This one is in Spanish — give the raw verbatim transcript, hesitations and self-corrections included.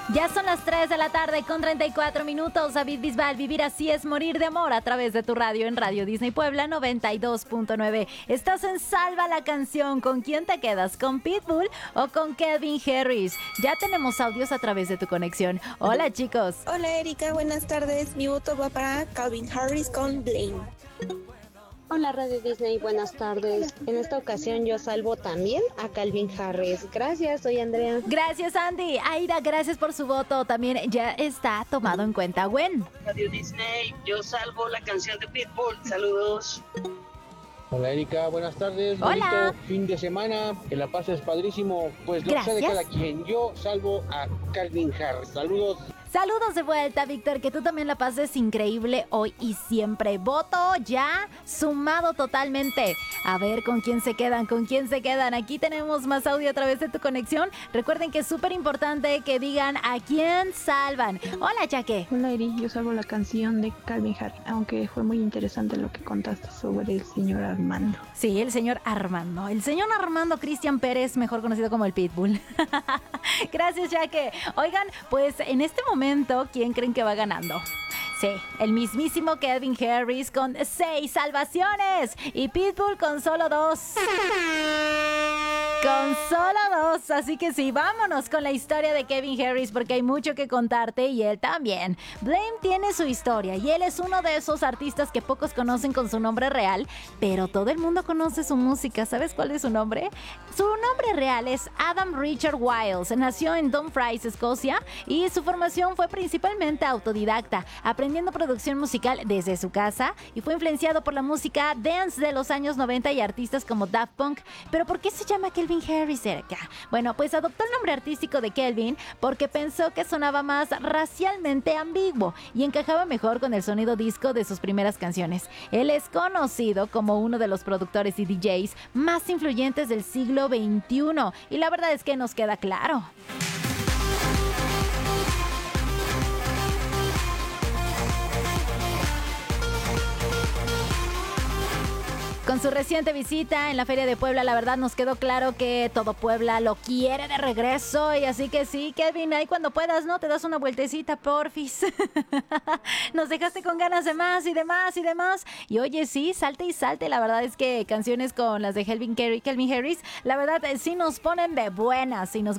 Ya son las tres de la tarde con treinta y cuatro minutos. David Bisbal, Vivir así es morir de amor, a través de tu radio en Radio Disney Puebla noventa y dos punto nueve. Estás en Salva la Canción. ¿Con quién te quedas? ¿Con Pitbull o con Calvin Harris? Ya tenemos audios a través de tu conexión. Hola, chicos. Hola, Erika, buenas tardes. Mi voto va para Calvin Harris con Blame. Hola Radio Disney, buenas tardes. En esta ocasión yo salvo también a Calvin Harris. Gracias, soy Andrea. Gracias, Andy. Aida, gracias por su voto. También ya está tomado en cuenta. Gwen. Radio Disney, yo salvo la canción de Pitbull. Saludos. Hola Erika, buenas tardes. Hola. Bonito fin de semana, que la pases padrísimo. Pues lo que sea de cada quien. Yo salvo a Calvin Harris. Saludos. Saludos de vuelta, Víctor, que tú también la pases increíble hoy y siempre. Voto ya sumado totalmente. A ver con quién se quedan, con quién se quedan. Aquí tenemos más audio a través de tu conexión. Recuerden que es súper importante que digan a quién salvan. Hola, Jaque. Hola, Eri, yo salvo la canción de Calvin Harris, aunque fue muy interesante lo que contaste sobre el señor Armando. Sí, el señor Armando. El señor Armando Cristian Pérez, mejor conocido como el Pitbull. Gracias, Jaque. Oigan, pues en este momento, ¿quién creen que va ganando? Sí, el mismísimo Calvin Harris con seis salvaciones y Pitbull con solo dos. Con solo dos, así que sí, vámonos con la historia de Calvin Harris porque hay mucho que contarte y él también. Blame tiene su historia y él es uno de esos artistas que pocos conocen con su nombre real, pero todo el mundo conoce su música. ¿Sabes cuál es su nombre? Su nombre real es Adam Richard Wiles. Nació en Dumfries, Escocia, y su formación fue principalmente autodidacta, aprendiendo producción musical desde su casa, y fue influenciado por la música dance de los años noventa y artistas como Daft Punk. ¿Pero por qué se llama Calvin Harris, Erika? Bueno, pues adoptó el nombre artístico de Calvin porque pensó que sonaba más racialmente ambiguo y encajaba mejor con el sonido disco de sus primeras canciones. Él es conocido como uno de los productores y D Js más influyentes del siglo veintiuno, y la verdad es que nos queda claro. Con su reciente visita en la Feria de Puebla, la verdad nos quedó claro que todo Puebla lo quiere de regreso. Y así que sí, Kevin, ahí cuando puedas, ¿no? Te das una vueltecita, porfis. Nos dejaste con ganas de más y de más y de más. Y oye, sí, salte y salte. La verdad es que canciones con las de Calvin, Calvin Harris, la verdad sí nos ponen de buenas y nos